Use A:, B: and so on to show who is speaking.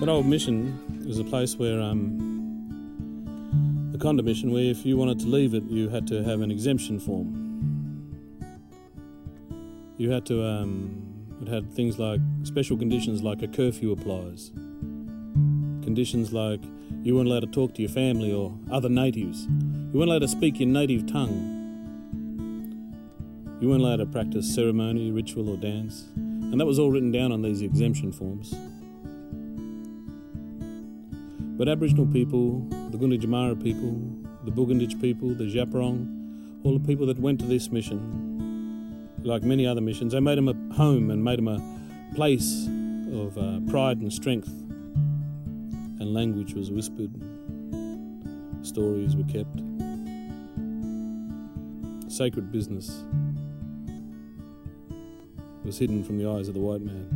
A: Old Mission is a place where the Conda Mission, where if you wanted to leave it, you had to have an exemption form. You had to, it had things like special conditions like a curfew applies. Conditions like you weren't allowed to talk to your family or other natives. You weren't allowed to speak your native tongue. You weren't allowed to practice ceremony, ritual or dance. And that was all written down on these exemption forms. But Aboriginal people, the Gunditjmara people, the Buganditj people, the Djapurong, all the people that went to this mission, like many other missions, they made them a home and made them a place of pride and strength. And language was whispered, stories were kept. Sacred business was hidden from the eyes of the white man.